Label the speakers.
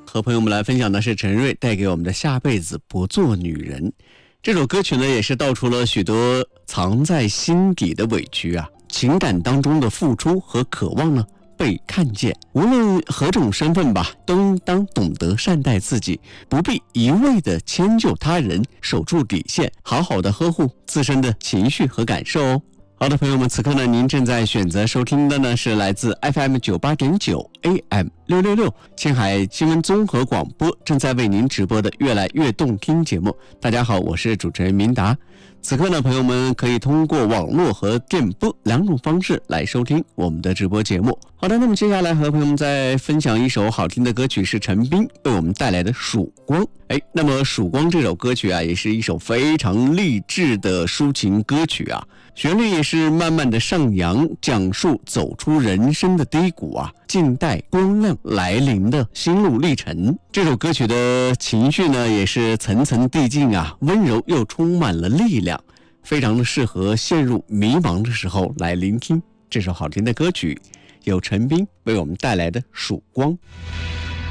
Speaker 1: 和朋友们来分享的是陈瑞带给我们的下辈子不做女人。这首歌曲呢，也是道出了许多藏在心底的委屈啊，情感当中的付出和渴望呢被看见。无论何种身份吧，都应当懂得善待自己，不必一味的迁就他人，守住底线，好好的呵护自身的情绪和感受哦。好的，朋友们，此刻呢，您正在选择收听的呢是来自 FM 98.9 AM 666青海新闻综合广播正在为您直播的越来越动听节目。大家好，我是主持人明达。此刻呢，朋友们可以通过网络和电波两种方式来收听我们的直播节目。好的，那么接下来和朋友们再分享一首好听的歌曲，是陈斌为我们带来的《曙光》。那么《曙光》这首歌曲啊，也是一首非常励志的抒情歌曲啊，旋律也是慢慢的上扬，讲述走出人生的低谷啊，静待光亮来临的心路历程。这首歌曲的情绪呢，也是层层递进啊，温柔又充满了力量，非常的适合陷入迷茫的时候来聆听这首好听的歌曲，由陈斌为我们带来的《曙光》。